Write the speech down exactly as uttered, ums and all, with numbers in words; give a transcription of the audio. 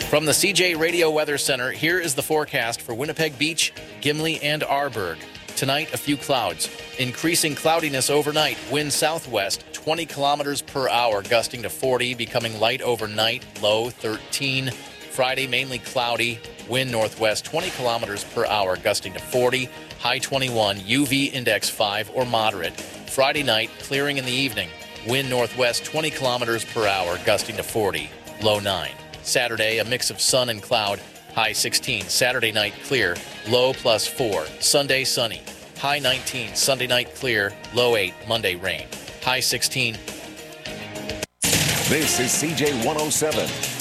From the C J Radio Weather Center, here is the forecast for Winnipeg Beach, Gimli, and Arborg. Tonight, a few clouds. Increasing cloudiness overnight. Wind southwest, twenty kilometers per hour, gusting to forty, becoming light overnight, low thirteen. Friday, mainly cloudy. Wind northwest, twenty kilometers per hour, gusting to forty, high twenty-one. U V index five or moderate. Friday night, clearing in the evening. Wind northwest, twenty kilometers per hour, gusting to forty, low nine. Saturday, a mix of sun and cloud, high sixteen. Saturday night, clear, low plus four. Sunday, sunny, high nineteen. Sunday night, clear, low eight. Monday, rain, high sixteen. This is C J one oh seven.